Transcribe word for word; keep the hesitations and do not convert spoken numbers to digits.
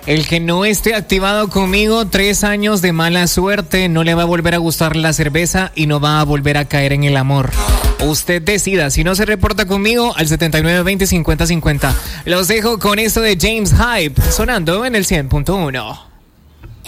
El que no esté activado conmigo, tres años de mala suerte, no le va a volver a gustar la cerveza y no va a volver a caer en el amor. Usted decida, si no se reporta conmigo, al setenta y nueve veinte cincuenta cincuenta. Los dejo con esto de James Hype, sonando en el cien punto uno.